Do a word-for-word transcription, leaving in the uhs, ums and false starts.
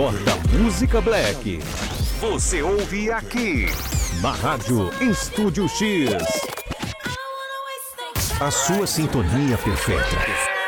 Da música black. Você ouve aqui Na rádio Estúdio X. A sua sintonia perfeita.